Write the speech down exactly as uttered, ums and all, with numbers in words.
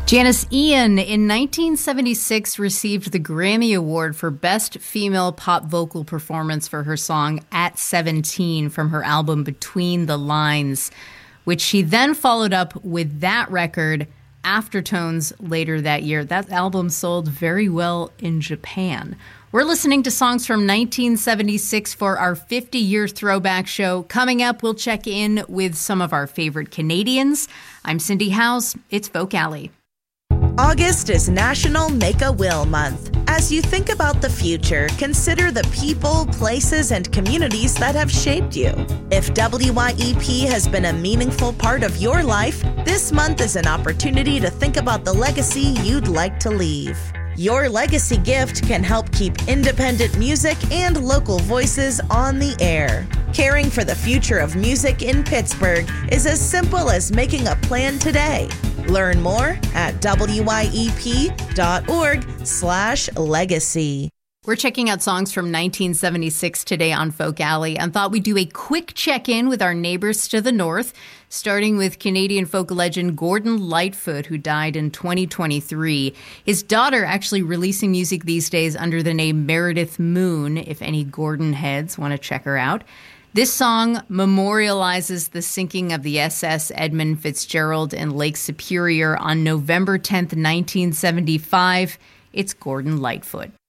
Janis Ian in nineteen seventy-six received the Grammy Award for Best Female Pop Vocal Performance for her song At seventeen from her album Between the Lines, which she then followed up with that record, Aftertones, later that year. That album sold very well in Japan. We're listening to songs from nineteen seventy-six for our fifty-year throwback show. Coming up, we'll check in with some of our favorite Canadians. I'm Cindy Howes. It's Folk Alley. August is National Make a Will Month. As you think about the future, consider the people, places, and communities that have shaped you. If W Y E P has been a meaningful part of your life, this month is an opportunity to think about the legacy you'd like to leave. Your legacy gift can help keep independent music and local voices on the air. Caring for the future of music in Pittsburgh is as simple as making a plan today. Learn more at W Y E P dot org slash legacy. We're checking out songs from nineteen seventy-six today on Folk Alley and thought we'd do a quick check-in with our neighbors to the north, starting with Canadian folk legend Gordon Lightfoot, who died in twenty twenty-three. His daughter actually releasing music these days under the name Meredith Moon, if any Gordon heads want to check her out. This song memorializes the sinking of the S S Edmund Fitzgerald in Lake Superior on November tenth, nineteen seventy-five. It's Gordon Lightfoot.